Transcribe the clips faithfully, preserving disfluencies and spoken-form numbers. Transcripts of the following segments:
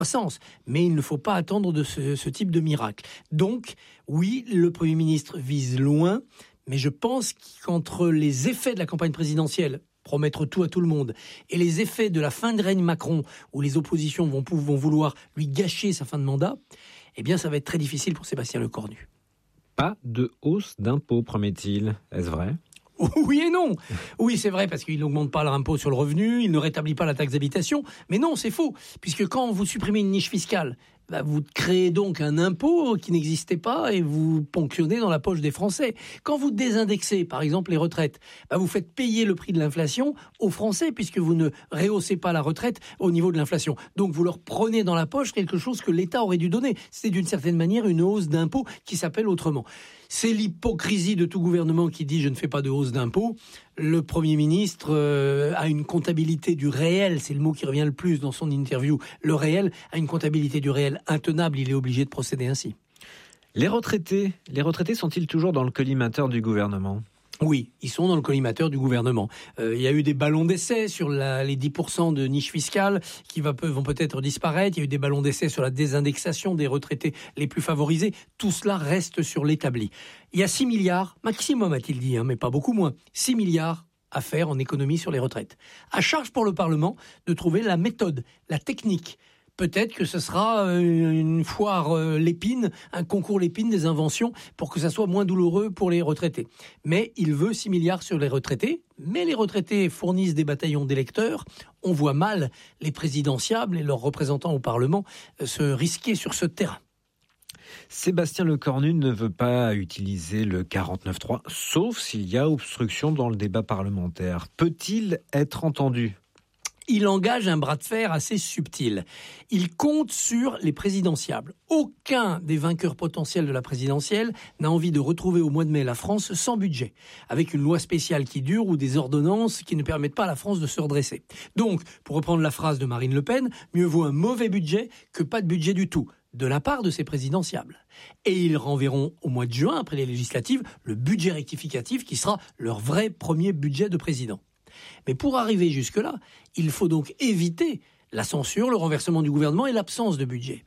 sens, mais il ne faut pas attendre de ce, ce type de miracle. Donc, oui, le Premier ministre vise loin, mais je pense qu'entre les effets de la campagne présidentielle, promettre tout à tout le monde, et les effets de la fin de règne Macron, où les oppositions vont, vont vouloir lui gâcher sa fin de mandat, eh bien, ça va être très difficile pour Sébastien Lecornu. Pas de hausse d'impôts, promet-il. Est-ce vrai ? Oui et non. Oui, c'est vrai, parce qu'il n'augmente pas l'impôt sur le revenu, il ne rétablit pas la taxe d'habitation. Mais non, c'est faux, puisque quand vous supprimez une niche fiscale, bah vous créez donc un impôt qui n'existait pas et vous ponctionnez dans la poche des Français. Quand vous désindexez, par exemple, les retraites, bah vous faites payer le prix de l'inflation aux Français, puisque vous ne rehaussez pas la retraite au niveau de l'inflation. Donc vous leur prenez dans la poche quelque chose que l'État aurait dû donner. C'est d'une certaine manière une hausse d'impôt qui s'appelle autrement. C'est l'hypocrisie de tout gouvernement qui dit « je ne fais pas de hausse d'impôts ». Le Premier ministre euh, a une comptabilité du réel, c'est le mot qui revient le plus dans son interview. Le réel a une comptabilité du réel intenable, il est obligé de procéder ainsi. Les retraités, les retraités sont-ils toujours dans le collimateur du gouvernement ? Oui, ils sont dans le collimateur du gouvernement. Euh, il y a eu des ballons d'essai sur la, les dix pour cent de niche fiscale qui va, vont peut-être disparaître. Il y a eu des ballons d'essai sur la désindexation des retraités les plus favorisés. Tout cela reste sur l'établi. Il y a six milliards, maximum a-t-il dit, hein, mais pas beaucoup moins, six milliards à faire en économie sur les retraites. À charge pour le Parlement de trouver la méthode, la technique. Peut-être que ce sera une foire Lépine, un concours Lépine des inventions pour que ça soit moins douloureux pour les retraités. Mais il veut six milliards sur les retraités, mais les retraités fournissent des bataillons d'électeurs. On voit mal les présidentiables et leurs représentants au Parlement se risquer sur ce terrain. Sébastien Lecornu ne veut pas utiliser le quarante-neuf trois, sauf s'il y a obstruction dans le débat parlementaire. Peut-il être entendu ? Il engage un bras de fer assez subtil. Il compte sur les présidentiables. Aucun des vainqueurs potentiels de la présidentielle n'a envie de retrouver au mois de mai la France sans budget, avec une loi spéciale qui dure ou des ordonnances qui ne permettent pas à la France de se redresser. Donc, pour reprendre la phrase de Marine Le Pen, mieux vaut un mauvais budget que pas de budget du tout, de la part de ces présidentiables. Et ils renverront au mois de juin, après les législatives, le budget rectificatif qui sera leur vrai premier budget de président. Mais pour arriver jusque-là, il faut donc éviter la censure, le renversement du gouvernement et l'absence de budget.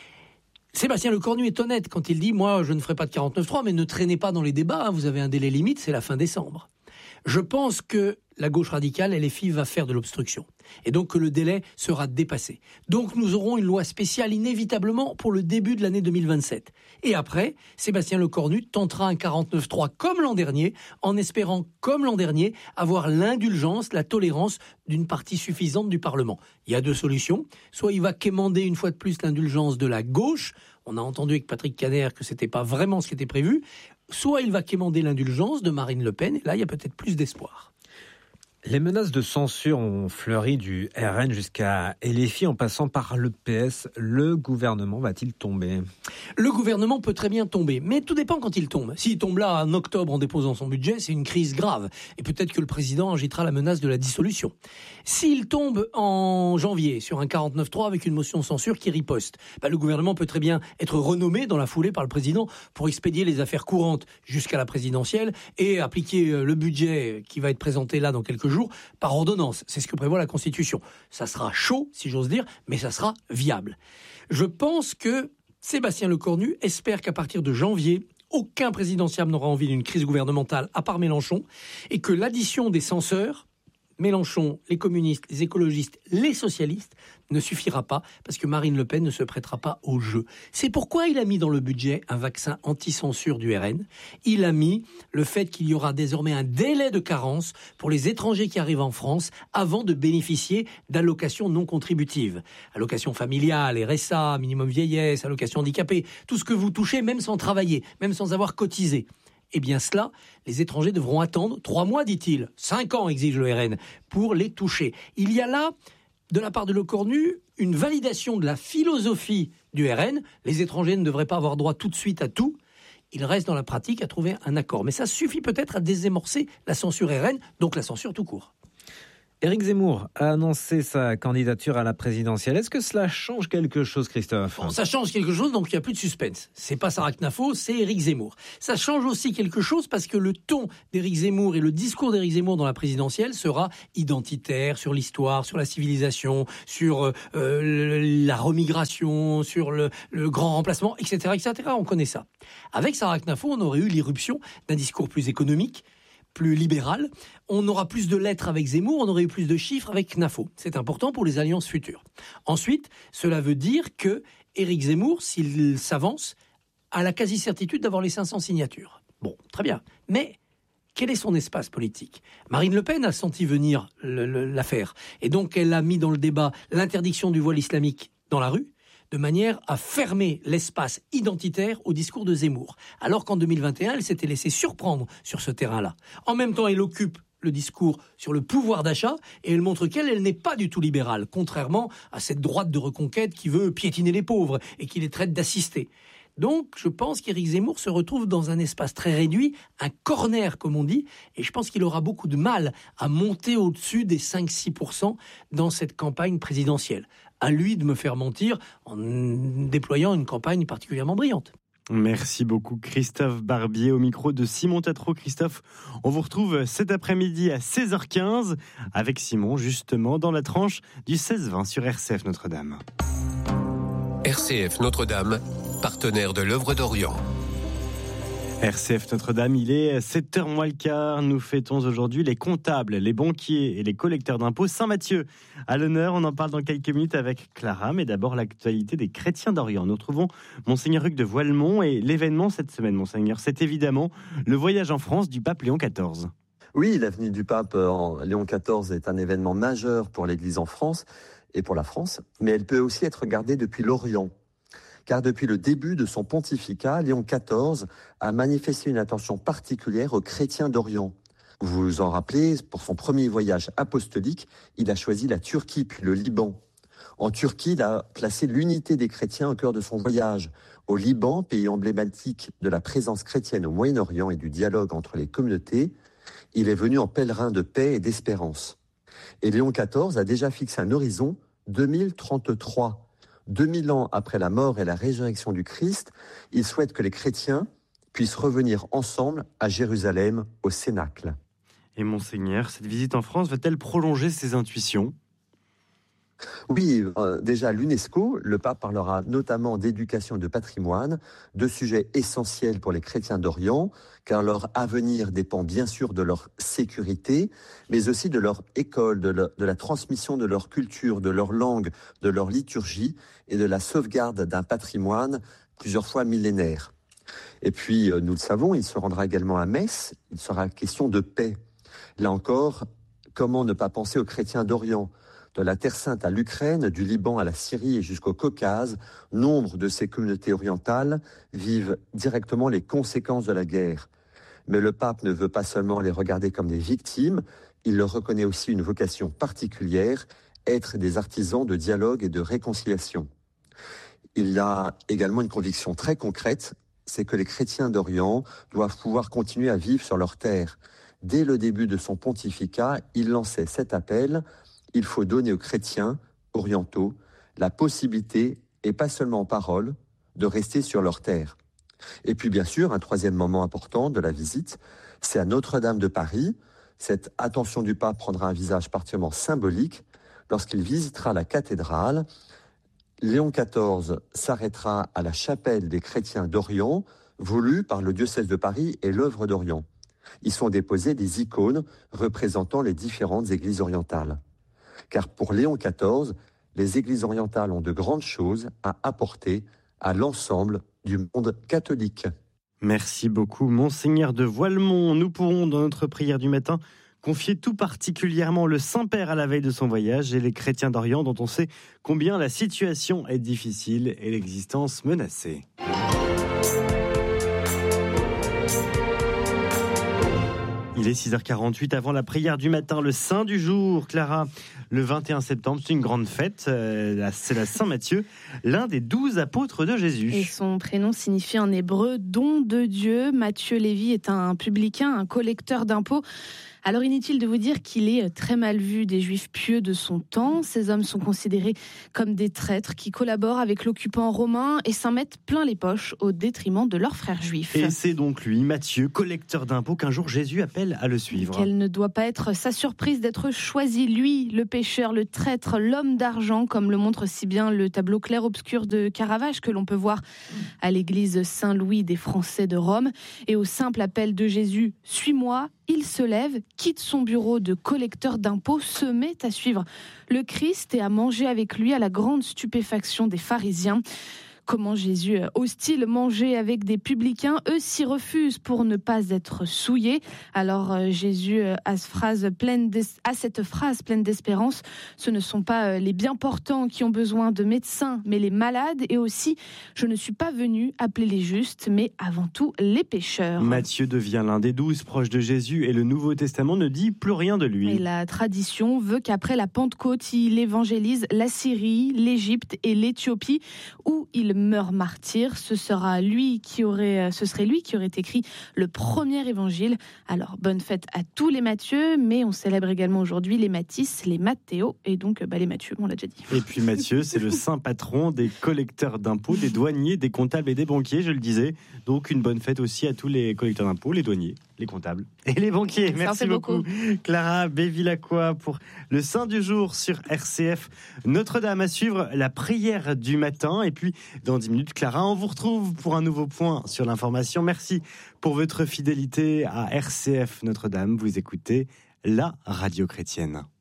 Sébastien Lecornu est honnête quand il dit « Moi, je ne ferai pas de quarante-neuf trois, mais ne traînez pas dans les débats, hein, vous avez un délai limite, c'est la fin décembre. » Je pense que la gauche radicale, L F I, va faire de l'obstruction. Et donc que le délai sera dépassé. Donc nous aurons une loi spéciale inévitablement pour le début de l'année deux mille vingt-sept. Et après, Sébastien Lecornu tentera un quarante-neuf trois comme l'an dernier, en espérant, comme l'an dernier, avoir l'indulgence, la tolérance d'une partie suffisante du Parlement. Il y a deux solutions. Soit il va quémander une fois de plus l'indulgence de la gauche. On a entendu avec Patrick Caner que c'était pas vraiment ce qui était prévu. Soit il va quémander l'indulgence de Marine Le Pen. Et là, il y a peut-être plus d'espoir. Les menaces de censure ont fleuri du R N jusqu'à L F I en passant par le P S. Le gouvernement va-t-il tomber ? Le gouvernement peut très bien tomber, mais tout dépend quand il tombe. S'il tombe là en octobre en déposant son budget, c'est une crise grave. Et peut-être que le président agitera la menace de la dissolution. S'il tombe en janvier sur un quarante-neuf trois avec une motion de censure qui riposte, bah, le gouvernement peut très bien être renommé dans la foulée par le président pour expédier les affaires courantes jusqu'à la présidentielle et appliquer le budget qui va être présenté là dans quelques jours par ordonnance. C'est ce que prévoit la Constitution. Ça sera chaud, si j'ose dire, mais ça sera viable. Je pense que Sébastien Lecornu espère qu'à partir de janvier, aucun présidentiable n'aura envie d'une crise gouvernementale à part Mélenchon et que l'addition des censeurs, Mélenchon, les communistes, les écologistes, les socialistes, ne suffira pas parce que Marine Le Pen ne se prêtera pas au jeu. C'est pourquoi il a mis dans le budget un vaccin anti-censure du R N. Il a mis le fait qu'il y aura désormais un délai de carence pour les étrangers qui arrivent en France avant de bénéficier d'allocations non contributives. Allocations familiales, R S A, minimum vieillesse, allocations handicapées, tout ce que vous touchez même sans travailler, même sans avoir cotisé. Eh bien cela, les étrangers devront attendre trois mois, dit-il. Cinq ans, exige le R N, pour les toucher. Il y a là, de la part de Lecornu, une validation de la philosophie du R N. Les étrangers ne devraient pas avoir droit tout de suite à tout. Il reste dans la pratique à trouver un accord. Mais ça suffit peut-être à désamorcer la censure R N, donc la censure tout court. Éric Zemmour a annoncé sa candidature à la présidentielle. Est-ce que cela change quelque chose, Christophe ? Bon, ça change quelque chose, donc il n'y a plus de suspense. C'est pas Sarah Knafo, c'est Éric Zemmour. Ça change aussi quelque chose parce que le ton d'Éric Zemmour et le discours d'Éric Zemmour dans la présidentielle sera identitaire sur l'histoire, sur la civilisation, sur euh, la remigration, sur le, le grand remplacement, et cetera, et cetera. On connaît ça. Avec Sarah Knafo, on aurait eu l'irruption d'un discours plus économique, plus libéral. On aura plus de lettres avec Zemmour, on aurait eu plus de chiffres avec Knafo. C'est important pour les alliances futures. Ensuite, cela veut dire que Éric Zemmour, s'il s'avance, a la quasi-certitude d'avoir les cinq cents signatures. Bon, très bien. Mais quel est son espace politique ? Marine Le Pen a senti venir le, le, l'affaire. Et donc, elle a mis dans le débat l'interdiction du voile islamique dans la rue, de manière à fermer l'espace identitaire au discours de Zemmour. Alors qu'en deux mille vingt et un, elle s'était laissée surprendre sur ce terrain-là. En même temps, elle occupe le discours sur le pouvoir d'achat et elle montre qu'elle, elle n'est pas du tout libérale, contrairement à cette droite de reconquête qui veut piétiner les pauvres et qui les traite d'assistés. Donc, je pense qu'Éric Zemmour se retrouve dans un espace très réduit, un corner, comme on dit, et je pense qu'il aura beaucoup de mal à monter au-dessus des cinq à six pour cent dans cette campagne présidentielle. À lui de me faire mentir en déployant une campagne particulièrement brillante. Merci beaucoup Christophe Barbier au micro de Simon Tatro. Christophe, on vous retrouve cet après-midi à seize heures quinze avec Simon justement dans la tranche du seize vingt sur R C F Notre-Dame. R C F Notre-Dame, partenaire de l'œuvre d'Orient. R C F Notre-Dame, il est sept heures moins le quart. Nous fêtons aujourd'hui les comptables, les banquiers et les collecteurs d'impôts. Saint-Matthieu à l'honneur, on en parle dans quelques minutes avec Clara. Mais d'abord, l'actualité des chrétiens d'Orient. Nous retrouvons Monseigneur Hugues de Voilemont et l'événement cette semaine, Monseigneur, c'est évidemment le voyage en France du pape Léon quatorze. Oui, la venue du pape Léon quatorze est un événement majeur pour l'Église en France et pour la France, mais elle peut aussi être regardée depuis l'Orient. Car depuis le début de son pontificat, Léon quatorze a manifesté une attention particulière aux chrétiens d'Orient. Vous vous en rappelez, pour son premier voyage apostolique, il a choisi la Turquie puis le Liban. En Turquie, il a placé l'unité des chrétiens au cœur de son voyage. Au Liban, pays emblématique de la présence chrétienne au Moyen-Orient et du dialogue entre les communautés, il est venu en pèlerin de paix et d'espérance. Et Léon quatorze a déjà fixé un horizon deux mille trente-trois. deux mille ans après la mort et la résurrection du Christ, il souhaite que les chrétiens puissent revenir ensemble à Jérusalem, au Cénacle. Et Monseigneur, cette visite en France va-t-elle prolonger ses intuitions ? Oui, euh, déjà à l'UNESCO, le pape parlera notamment d'éducation et de patrimoine, deux sujets essentiels pour les chrétiens d'Orient, car leur avenir dépend bien sûr de leur sécurité, mais aussi de leur école, de, le, de la transmission de leur culture, de leur langue, de leur liturgie et de la sauvegarde d'un patrimoine plusieurs fois millénaire. Et puis, euh, nous le savons, il se rendra également à Metz, il sera question de paix. Là encore, comment ne pas penser aux chrétiens d'Orient ? De la Terre Sainte à l'Ukraine, du Liban à la Syrie et jusqu'au Caucase, nombre de ces communautés orientales vivent directement les conséquences de la guerre. Mais le pape ne veut pas seulement les regarder comme des victimes, il leur reconnaît aussi une vocation particulière, être des artisans de dialogue et de réconciliation. Il a également une conviction très concrète, c'est que les chrétiens d'Orient doivent pouvoir continuer à vivre sur leur terre. Dès le début de son pontificat, il lançait cet appel: il faut donner aux chrétiens orientaux la possibilité, et pas seulement en parole, de rester sur leur terre. Et puis bien sûr, un troisième moment important de la visite, c'est à Notre-Dame de Paris. Cette attention du pape prendra un visage particulièrement symbolique. Lorsqu'il visitera la cathédrale, Léon quatorze s'arrêtera à la chapelle des chrétiens d'Orient, voulue par le diocèse de Paris et l'œuvre d'Orient. Y sont déposées des icônes représentant les différentes églises orientales. Car pour Léon quatorze, les églises orientales ont de grandes choses à apporter à l'ensemble du monde catholique. Merci beaucoup, Monseigneur de Voilemont. Nous pourrons, dans notre prière du matin, confier tout particulièrement le Saint-Père à la veille de son voyage et les chrétiens d'Orient, dont on sait combien la situation est difficile et l'existence menacée. Il est six heures quarante-huit avant la prière du matin, le saint du jour. Clara, le vingt et un septembre, c'est une grande fête, euh, c'est la Saint-Matthieu, l'un des douze apôtres de Jésus. Et son prénom signifie en hébreu don de Dieu. Matthieu Lévi est un publicain, un collecteur d'impôts. Alors inutile de vous dire qu'il est très mal vu des juifs pieux de son temps. Ces hommes sont considérés comme des traîtres qui collaborent avec l'occupant romain et s'en mettent plein les poches au détriment de leurs frères juifs. Et c'est donc lui, Matthieu, collecteur d'impôts, qu'un jour Jésus appelle à le suivre. Quelle ne doit pas être sa surprise d'être choisi, lui, le pécheur, le traître, l'homme d'argent, comme le montre si bien le tableau clair-obscur de Caravage que l'on peut voir à l'église Saint-Louis des Français de Rome. Et au simple appel de Jésus, « Suis-moi », il se lève, quitte son bureau de collecteur d'impôts, se met à suivre le Christ et à manger avec lui à la grande stupéfaction des pharisiens. Comment Jésus ose-t-il manger avec des publicains ? Eux s'y refusent pour ne pas être souillés. Alors euh, Jésus a, cette phrase pleine a cette phrase pleine d'espérance. Ce ne sont pas les bien portants qui ont besoin de médecins, mais les malades. Et aussi, je ne suis pas venu appeler les justes, mais avant tout les pécheurs. Matthieu devient l'un des douze proches de Jésus et le Nouveau Testament ne dit plus rien de lui. Et la tradition veut qu'après la Pentecôte, il évangélise la Syrie, l'Égypte et l'Éthiopie, où il meurt martyr. Ce sera lui qui aurait, ce serait lui qui aurait écrit le premier évangile. Alors, bonne fête à tous les Matthieu, mais on célèbre également aujourd'hui les Mathis, les Mathéo, et donc bah, les Matthieu, on l'a déjà dit. Et puis Matthieu, c'est le saint patron des collecteurs d'impôts, des douaniers, des comptables et des banquiers, je le disais. Donc une bonne fête aussi à tous les collecteurs d'impôts, les douaniers, les comptables et les banquiers. Merci beaucoup. beaucoup. Clara Bévilacqua pour le Saint du jour sur R C F. Notre-Dame à suivre, la prière du matin. Et puis dans dix minutes, Clara, on vous retrouve pour un nouveau point sur l'information. Merci pour votre fidélité à R C F Notre-Dame. Vous écoutez la radio chrétienne.